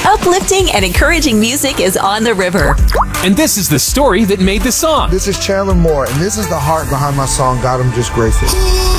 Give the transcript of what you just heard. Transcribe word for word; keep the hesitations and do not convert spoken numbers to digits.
Uplifting and encouraging music is on the river. And this is the story that made the song. This is Chandler Moore, and this is the heart behind my song, God I'm Just Grateful.